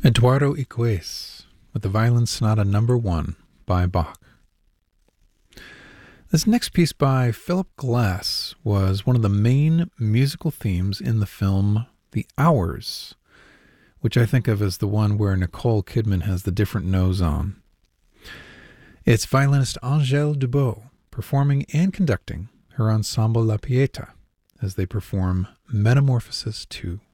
Eduardo Iquez with the Violin Sonata Number 1 by Bach. This next piece by Philip Glass was one of the main musical themes in the film The Hours, which I think of as the one where Nicole Kidman has the different nose on. It's violinist Angèle Dubos performing and conducting her ensemble La Pieta as they perform Metamorphosis 2.